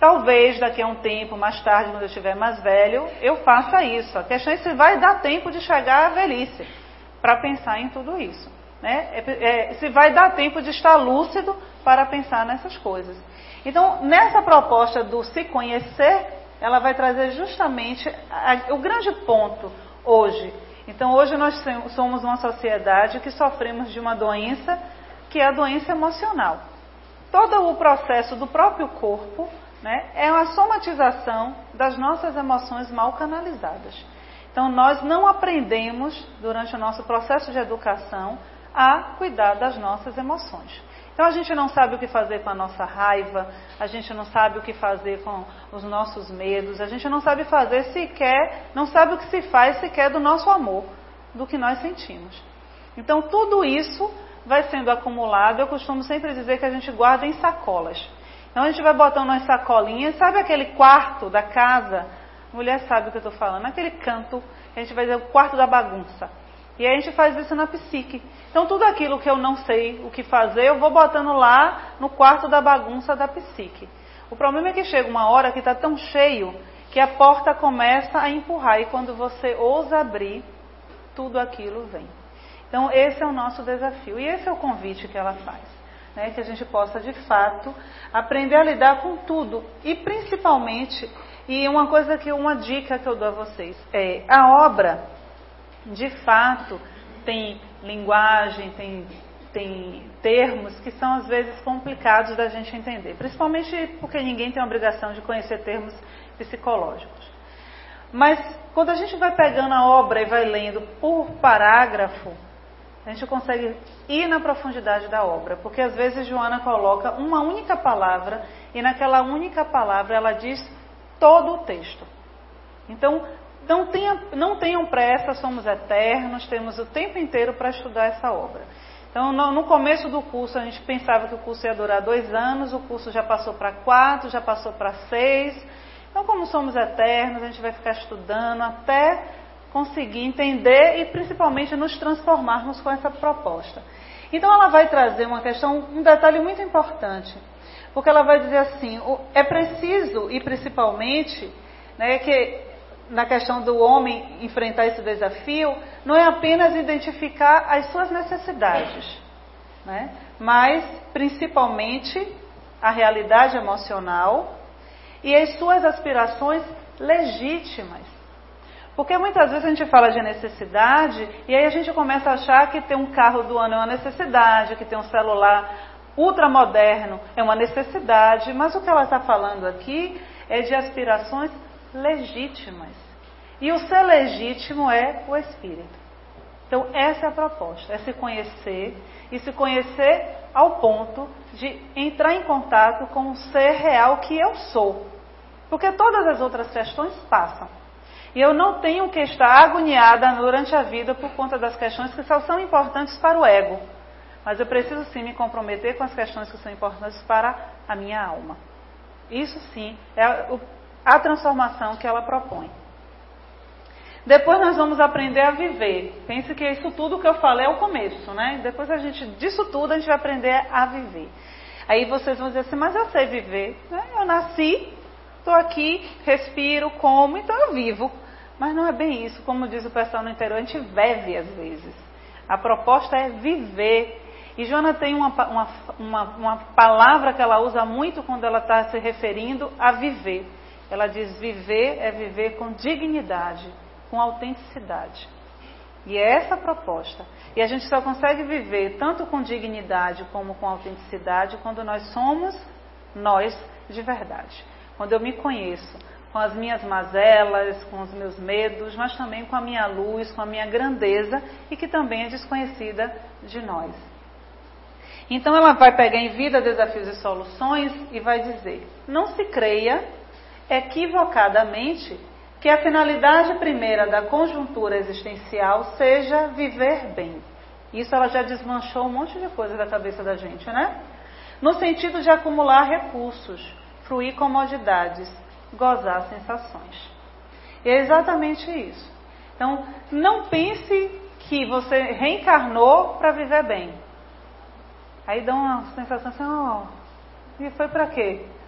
talvez daqui a um tempo, mais tarde, quando eu estiver mais velho, eu faça isso. A questão é se vai dar tempo de chegar à velhice para pensar em tudo isso, né? Se vai dar tempo de estar lúcido para pensar nessas coisas. Então, nessa proposta do se conhecer, ela vai trazer justamente o grande ponto hoje. Então, hoje nós somos uma sociedade que sofremos de uma doença, que é a doença emocional. Todo o processo do próprio corpo, né, é uma somatização das nossas emoções mal canalizadas. Então, nós não aprendemos, durante o nosso processo de educação, a cuidar das nossas emoções. Então, a gente não sabe o que fazer com a nossa raiva, a gente não sabe o que fazer com os nossos medos, a gente não sabe fazer sequer, não sabe o que se faz sequer do nosso amor, do que nós sentimos. Então, tudo isso vai sendo acumulado. Eu costumo sempre dizer que a gente guarda em sacolas. Então, a gente vai botando nas sacolinhas, sabe aquele quarto da casa? A mulher sabe o que eu estou falando, aquele canto, a gente vai dizer o quarto da bagunça. E aí a gente faz isso na psique. Então, tudo aquilo que eu não sei o que fazer, eu vou botando lá no quarto da bagunça da psique. O problema é que chega uma hora que está tão cheio que a porta começa a empurrar. E quando você ousa abrir, tudo aquilo vem. Então, esse é o nosso desafio. E esse é o convite que ela faz. Né? Que a gente possa, de fato, aprender a lidar com tudo. E, principalmente, e uma dica que eu dou a vocês, é a obra, de fato, tem linguagem, tem termos que são às vezes complicados da gente entender, principalmente porque ninguém tem a obrigação de conhecer termos psicológicos. Mas quando a gente vai pegando a obra e vai lendo por parágrafo, a gente consegue ir na profundidade da obra, porque às vezes Joana coloca uma única palavra e naquela única palavra ela diz todo o texto. Então, não tenham pressa, somos eternos, temos o tempo inteiro para estudar essa obra. Então, no começo do curso, a gente pensava que o curso ia durar 2 anos, o curso já passou para 4, já passou para 6. Então, como somos eternos, a gente vai ficar estudando até conseguir entender e, principalmente, nos transformarmos com essa proposta. Então, ela vai trazer um detalhe muito importante, porque ela vai dizer assim, é preciso, e principalmente, né, que na questão do homem enfrentar esse desafio, não é apenas identificar as suas necessidades, né? Mas principalmente a realidade emocional e as suas aspirações legítimas. Porque muitas vezes a gente fala de necessidade e aí a gente começa a achar que ter um carro do ano é uma necessidade, que ter um celular ultramoderno é uma necessidade, mas o que ela está falando aqui é de aspirações legítimas. E o ser legítimo é o espírito. Então, essa é a proposta, é se conhecer, e se conhecer ao ponto de entrar em contato com o ser real que eu sou. Porque todas as outras questões passam. E eu não tenho que estar agoniada durante a vida por conta das questões que só são importantes para o ego. Mas eu preciso sim me comprometer com as questões que são importantes para a minha alma. Isso sim é a transformação que ela propõe. Depois nós vamos aprender a viver. Pense que isso tudo que eu falei é o começo, né? Depois disso tudo a gente vai aprender a viver. Aí vocês vão dizer assim, mas eu sei viver, né? Eu nasci, estou aqui, respiro, como, então eu vivo. Mas não é bem isso, como diz o pessoal no interior, a gente vive às vezes. A proposta é viver. E Joana tem uma palavra que ela usa muito quando ela está se referindo a viver. Ela diz, viver é viver com dignidade, com autenticidade. E é essa a proposta. E a gente só consegue viver tanto com dignidade como com autenticidade quando nós somos nós de verdade. Quando eu me conheço, com as minhas mazelas, com os meus medos, mas também com a minha luz, com a minha grandeza e que também é desconhecida de nós. Então ela vai pegar em Vida, Desafios e Soluções e vai dizer, não se creia equivocadamente que a finalidade primeira da conjuntura existencial seja viver bem. Isso ela já desmanchou um monte de coisa da cabeça da gente, né? No sentido de acumular recursos, fruir comodidades, gozar sensações. E é exatamente isso. Então, não pense que você reencarnou para viver bem. Aí dá uma sensação assim, e foi para quê?